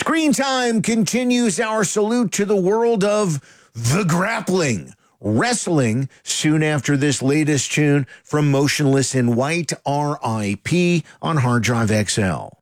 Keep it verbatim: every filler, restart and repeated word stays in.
Screen Time continues our salute to the world of the grappling. Wrestling soon after this latest tune from Motionless in White, R I P on Hard Drive X L.